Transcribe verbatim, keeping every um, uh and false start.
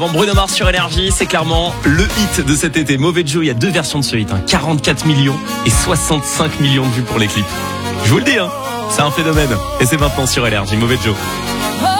Bon, Bruno Mars sur Énergie, c'est clairement le hit de cet été. Mauvais Joe, il y a deux versions de ce hit, hein. quarante-quatre millions et soixante-cinq millions de vues pour les clips. Je vous le dis, hein, c'est un phénomène. Et c'est maintenant sur Énergie, Mauvais Joe.